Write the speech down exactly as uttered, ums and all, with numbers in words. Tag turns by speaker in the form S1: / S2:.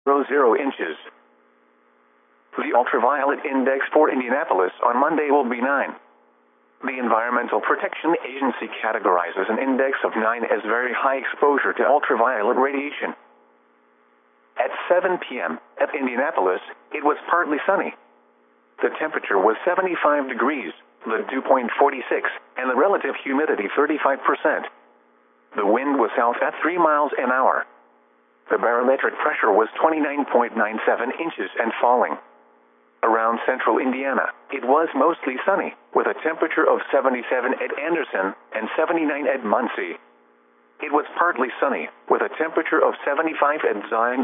S1: zero inches. The ultraviolet index for Indianapolis on Monday will be nine. The Environmental Protection Agency categorizes an index of nine as very high exposure to ultraviolet radiation. At seven p m at Indianapolis, it was partly sunny. The temperature was seventy-five degrees, the dew point forty-six, and the relative humidity thirty-five percent. The wind was south at three miles an hour. The barometric pressure was twenty-nine point nine seven inches and falling. Around central Indiana, it was mostly sunny, with a temperature of seventy-seven at Anderson and seventy-nine at Muncie. It was partly sunny, with a temperature of seventy-five at Zion.